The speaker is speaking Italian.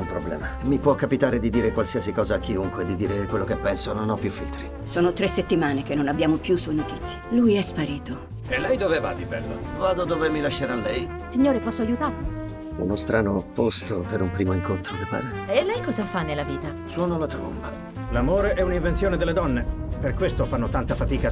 un problema. Mi può capitare di dire qualsiasi cosa a chiunque, di dire quello che penso, non ho più filtri. Sono 3 settimane che non abbiamo più sue notizie. Lui è sparito. E lei dove va di bello? Vado dove mi lascerà lei. Signore, posso aiutarla? Uno strano posto per un primo incontro, le pare? E lei cosa fa nella vita? Suono la tromba. L'amore è un'invenzione delle donne. Per questo fanno tanta fatica a